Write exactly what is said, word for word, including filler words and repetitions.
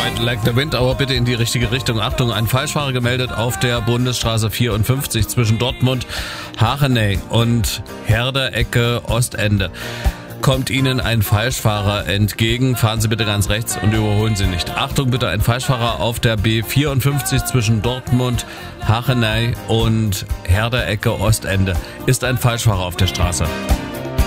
Ride Like the Wind, aber bitte in die richtige Richtung. Achtung, ein Falschfahrer gemeldet auf der Bundesstraße vierundfünfzig zwischen Dortmund, Hachenay und Herder Ecke Ostende. Kommt Ihnen ein Falschfahrer entgegen, fahren Sie bitte ganz rechts und überholen Sie nicht. Achtung bitte, ein Falschfahrer auf der B vierundfünfzig zwischen Dortmund, Hachenay und Herder Ecke Ostende. Ist ein Falschfahrer auf der Straße.